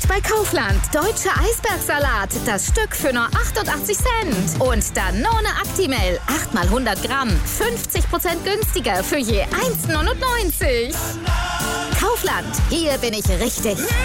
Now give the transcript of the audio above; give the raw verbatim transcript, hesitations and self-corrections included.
Jetzt bei Kaufland. Deutscher Eisbergsalat. Das Stück für nur achtundachtzig Cent. Und Danone Actimel. acht mal hundert Gramm. fünfzig Prozent günstiger für je eins neunundneunzig. Kaufland. Hier bin ich richtig.